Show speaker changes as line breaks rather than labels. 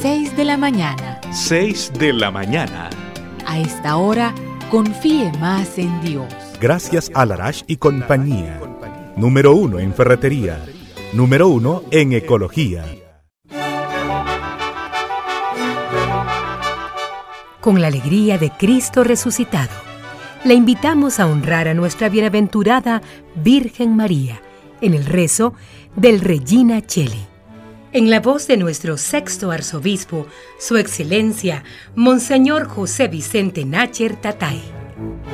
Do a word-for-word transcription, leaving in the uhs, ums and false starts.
seis de la mañana.
seis de la mañana.
A esta hora, confíe más en Dios.
Gracias a Larash y compañía. Número uno en ferretería. Número uno en ecología.
Con la alegría de Cristo resucitado, le invitamos a honrar a nuestra bienaventurada Virgen María en el rezo del Regina Coeli. En la voz de nuestro sexto arzobispo, Su Excelencia, Monseñor José Vicente Nácher Tatay.